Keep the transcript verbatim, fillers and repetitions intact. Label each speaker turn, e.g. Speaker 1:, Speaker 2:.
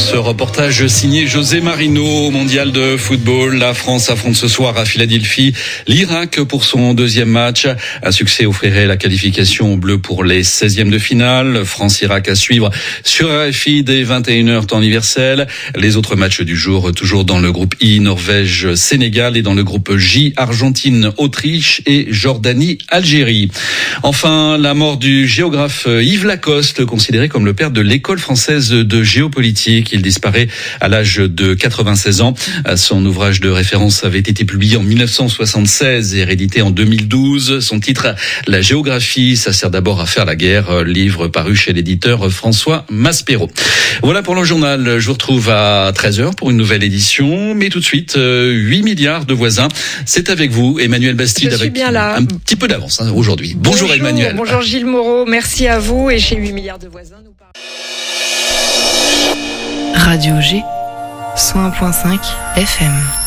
Speaker 1: ce reportage signé José Marino au mondial de football. La France affronte ce soir à Philadelphie l'Irak pour son deuxième match. Un succès offrirait la qualification au bleu pour les seizièmes de finale. France-Irak à suivre sur R F I dès vingt et une heures temps universel. Les autres matchs du jour, toujours dans le groupe I, Norvège-Sénégal, et dans le groupe J, Argentine-Autriche et Jordanie-Algérie. Enfin, la mort du géographe Yves Lacoste, considéré comme le père de l'école française de géopolitique. Il disparaît à l'âge de quatre-vingt-seize ans. Son ouvrage de référence avait été publié en mille neuf cent soixante-seize et réédité en deux mille douze. Son titre, La géographie, ça sert d'abord à faire la guerre, livre paru chez l'éditeur François Maspero. Voilà pour le journal. Je vous retrouve à treize heures pour une nouvelle édition. Mais tout de suite, huit milliards de voisins. C'est avec vous, Emmanuel Bastide, avec bien là. un petit peu d'avance hein, aujourd'hui. Bonjour, bonjour Emmanuel.
Speaker 2: Bonjour Gilles Moreau, merci à vous. Et chez huit milliards de voisins, nous parlons...
Speaker 3: Radio G, cent un virgule cinq F M.